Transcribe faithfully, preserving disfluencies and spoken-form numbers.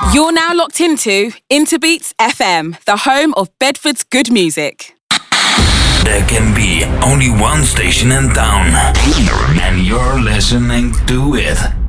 You're now locked into Interbeats F M, the home of Bedford's good music. There can be only one station in town, and you're listening to it.